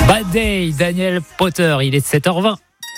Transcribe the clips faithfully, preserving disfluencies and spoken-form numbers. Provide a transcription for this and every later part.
Bad Day, Daniel Potter, il est sept heures vingt.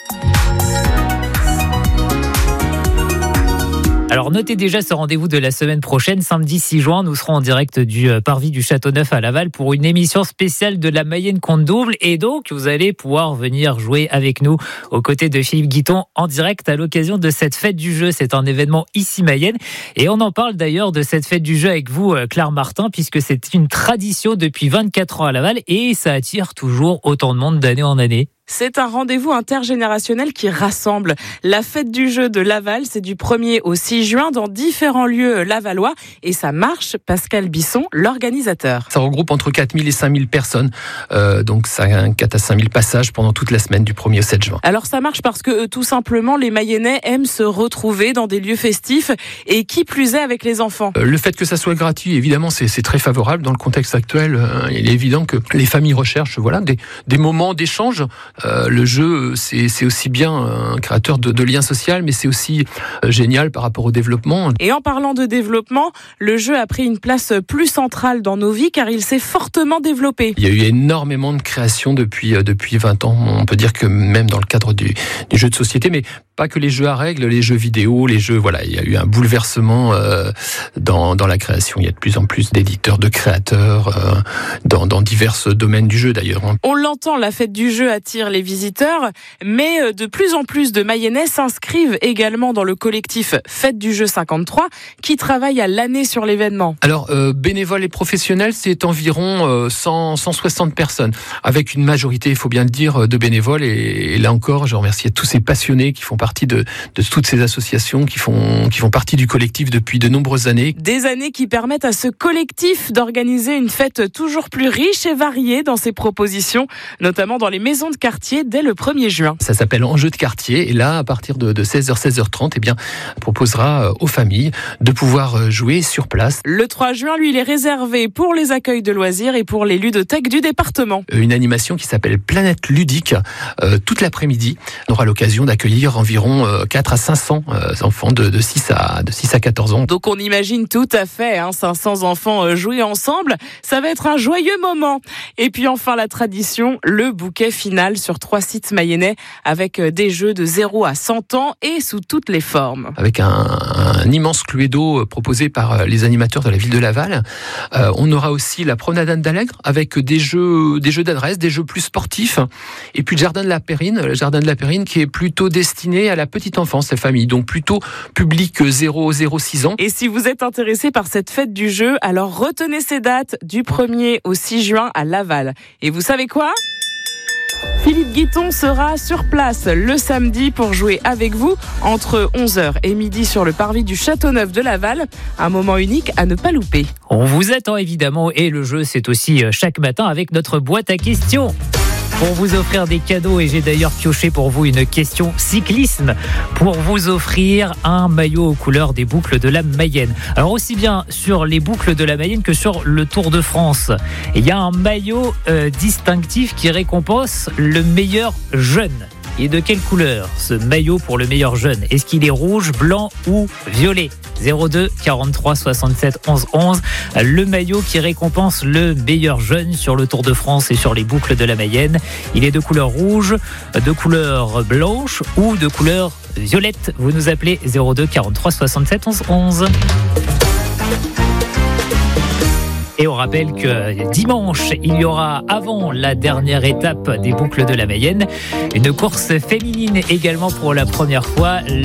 Alors notez déjà ce rendez-vous de la semaine prochaine, samedi six juin, nous serons en direct du Parvis du Châteauneuf à Laval pour une émission spéciale de la Mayenne Compte Double, et donc vous allez pouvoir venir jouer avec nous aux côtés de Philippe Guiton en direct à l'occasion de cette fête du jeu. C'est un événement ici Mayenne, et on en parle d'ailleurs de cette fête du jeu avec vous, Claire Martin, puisque c'est une tradition depuis vingt-quatre ans à Laval et ça attire toujours autant de monde d'année en année. C'est un rendez-vous intergénérationnel qui rassemble. La fête du jeu de Laval, c'est du premier au six juin dans différents lieux lavallois et ça marche. Pascal Bisson, l'organisateur. Ça regroupe entre quatre mille et cinq mille personnes, euh, donc ça a un quatre à cinq mille passages pendant toute la semaine du premier au sept juin. Alors ça marche parce que tout simplement les Mayennais aiment se retrouver dans des lieux festifs et qui plus est avec les enfants. Euh, le fait que ça soit gratuit, évidemment, c'est, c'est très favorable dans le contexte actuel. Euh, il est évident que les familles recherchent voilà, des, des moments d'échange. Euh, le jeu, c'est, c'est aussi bien un créateur de, de liens sociaux, mais c'est aussi euh, génial par rapport au développement. Et en parlant de développement, le jeu a pris une place plus centrale dans nos vies car il s'est fortement développé. Il y a eu énormément de créations depuis, euh, depuis vingt ans. On peut dire que même dans le cadre du, du jeu de société, mais pas que les jeux à règles, les jeux vidéo, les jeux, voilà, il y a eu un bouleversement euh, dans, dans la création. Il y a de plus en plus d'éditeurs, de créateurs, euh, dans, dans divers domaines du jeu d'ailleurs. On l'entend, la fête du jeu attire les visiteurs, mais de plus en plus de Mayennais s'inscrivent également dans le collectif Fête du Jeu cinquante-trois, qui travaille à l'année sur l'événement. Alors, euh, bénévoles et professionnels, c'est environ euh, cent, cent soixante personnes, avec une majorité, il faut bien le dire, de bénévoles. Et, et là encore, je remercie tous ces passionnés qui font partie de, de toutes ces associations, qui font, qui font partie du collectif depuis de nombreuses années. Des années qui permettent à ce collectif d'organiser une fête toujours plus riche et variée dans ses propositions, notamment dans les maisons de quartier dès le premier juin. Ça s'appelle Enjeux de quartier, et là, à partir de, de seize heures, seize heures trente, eh bien, on proposera aux familles de pouvoir jouer sur place. Le trois juin, lui, il est réservé pour les accueils de loisirs et pour les ludothèques du département. Une animation qui s'appelle Planète Ludique, euh, toute l'après-midi. On aura l'occasion d'accueillir environ euh, quatre à cinq cents euh, enfants de, de, six à, de six à quatorze ans. Donc on imagine tout à fait hein, cinq cents enfants euh, jouer ensemble. Ça va être un joyeux moment. Et puis enfin la tradition, le bouquet final sur trois sites mayennais avec des jeux de zéro à cent ans et sous toutes les formes. Avec un, un immense cluedo proposé par les animateurs de la ville de Laval. Euh, on aura aussi la promenade Anne d'Allègre avec des jeux, des jeux d'adresse, des jeux plus sportifs. Et puis le jardin de la Périne, le jardin de la Périne qui est plutôt destiné à la petite enfance, la famille. Donc plutôt public zéro à six ans. Et si vous êtes intéressé par cette fête du jeu, alors retenez ces dates du premier au six juin à Laval. Et vous savez quoi ? Philippe Guiton sera sur place le samedi pour jouer avec vous entre onze heures et midi sur le parvis du Châteauneuf de Laval. Un moment unique à ne pas louper. On vous attend évidemment, et le jeu c'est aussi chaque matin avec notre boîte à questions pour vous offrir des cadeaux, et j'ai d'ailleurs pioché pour vous une question cyclisme pour vous offrir un maillot aux couleurs des boucles de la Mayenne. Alors aussi bien sur les boucles de la Mayenne que sur le Tour de France, il y a un maillot euh, distinctif qui récompense le meilleur jeune. Et de quelle couleur ce maillot pour le meilleur jeune ? Est-ce qu'il est rouge, blanc ou violet ? zéro deux quarante-trois soixante-sept onze onze. Le maillot qui récompense le meilleur jeune sur le Tour de France et sur les boucles de la Mayenne. Il est de couleur rouge, de couleur blanche ou de couleur violette. Vous nous appelez zéro deux quarante-trois soixante-sept onze onze. Et on rappelle que dimanche, il y aura, avant la dernière étape des boucles de la Mayenne, une course féminine également pour la première fois.